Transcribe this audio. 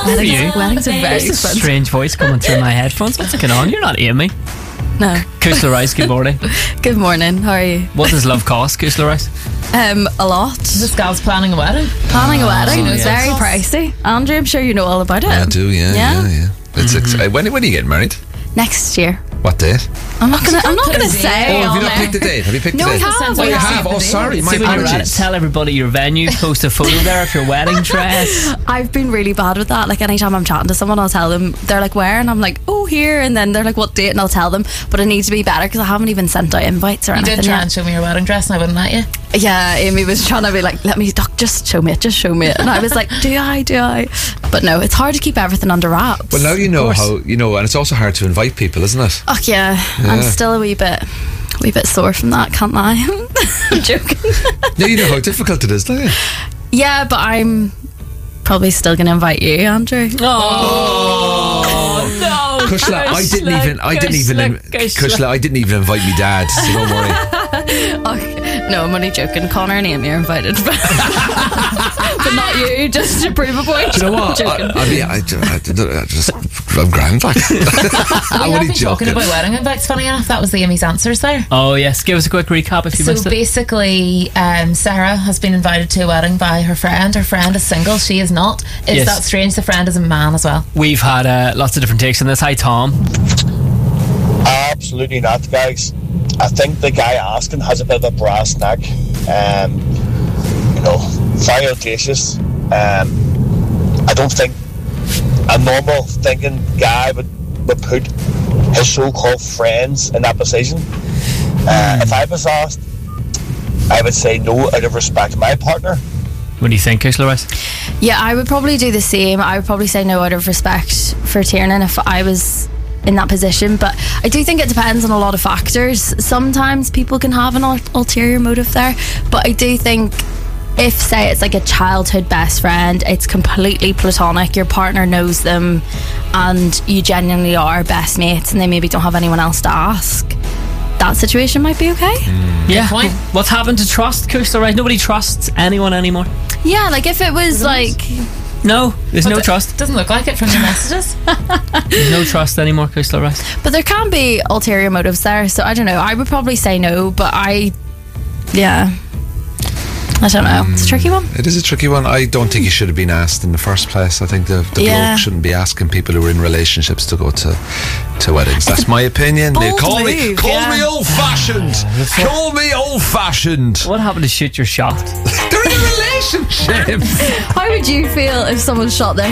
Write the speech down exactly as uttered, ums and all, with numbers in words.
Weddings, weddings are very There's a expensive. strange voice coming through my headphones. What's going on? You're not Amy. No. Kusla Rice, good morning. Good morning. How are you? What does love cost, Kusla Rice? Um, a lot. This gal's planning a wedding. Planning a wedding yes. is very pricey. Andrew, I'm sure you know all about it. I do, yeah, Yeah? yeah, yeah. It's ex- uh, when when are you getting married? Next year. What date? I'm not gonna. I'm not put gonna a date. say. Oh, have on you not there. picked the date? Have you picked No, the we date? have. Oh, We you have. have. Oh, sorry, my See, when you're at it, apologies. tell everybody your venue, post a photo there of your wedding dress. I've been really bad with that. Like anytime I'm chatting to someone, I'll tell them. They're like, "Where?" And I'm like, "Oh, here." And then they're like, "What date?" And I'll tell them. But I need to be better because I haven't even sent out invites or You anything did try yet. and show me your wedding dress and I wouldn't let you. Yeah, Amy was trying to be like, "Let me, doc, just show me it, just show me it." And I was like, "Do I? Do I?" But no, it's hard to keep everything under wraps. Well, now you know Of course. how you know, and it's also hard to invite people, isn't it? Oh yeah, I'm still a wee bit, wee bit sore from that. Can't lie. I'm joking. Yeah, you know how difficult it is, don't you? Yeah, but I'm probably still going to invite you, Andrew. Oh, no. Kushla, I didn't even, I didn't even, in- Kushla, I didn't even invite me dad. So don't worry. Okay. No, I'm only joking. Connor and Amy are invited, but, but not you. Just to prove a point. Do you know what? I, Joking. I mean, I, I, I just, I'm grand. Like, We I'm have only been talking joking. about wedding invites, funny enough. That was the Amy's answers there. Oh, yes. Give us a quick recap if you So missed it. basically, um, Sarah has been invited to a wedding by her friend. Her friend is single. She is not. Is Yes. that strange? The friend is a man as well. We've had uh, lots of different takes on this. Hi, Tom. Absolutely not, guys. I think the guy asking has a bit of a brass neck. Um, you know, very audacious. Um, I don't think a normal thinking guy would, would put his so-called friends in that position. Uh, if I was asked, I would say no out of respect to my partner. What do you think, Kusla Rice? Yeah, I would probably do the same. I would probably say no out of respect for Tiernan if I was in that position. But I do think it depends on a lot of factors. Sometimes people can have an ul- ulterior motive there. But I do think if, say, it's like a childhood best friend, it's completely platonic, your partner knows them and you genuinely are best mates and they maybe don't have anyone else to ask, that situation might be okay. Yeah. point. What's happened to trust, Kusla Rice? Nobody trusts anyone anymore. Yeah, like if it was like... No, there's no But trust. It doesn't look like it from your messages. There's no trust anymore, Kusla Rice. But there can be ulterior motives there, so I don't know. I would probably say no, but I, yeah, I don't know. It's a tricky one. It is a tricky one. I don't think you should have been asked in the first place. I think the, the Yeah. bloke shouldn't be asking people who are in relationships to go to to weddings. That's my opinion. They bold call me move, call yeah. me old fashioned. Call me old fashioned. What happened to shoot your shot? They're in a relationship. How would you feel if someone shot their